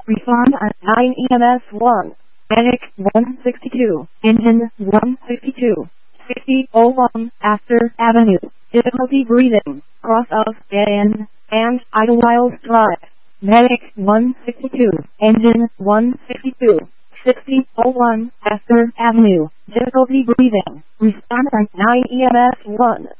Respond at 9 EMS 1. Medic 162. Engine 162. 6001 Astor Avenue. Difficulty breathing. Cross of N and Idlewild Drive. Medic 162. Engine 162. 6001 Astor Avenue. Difficulty breathing. Respond at 9 EMS 1.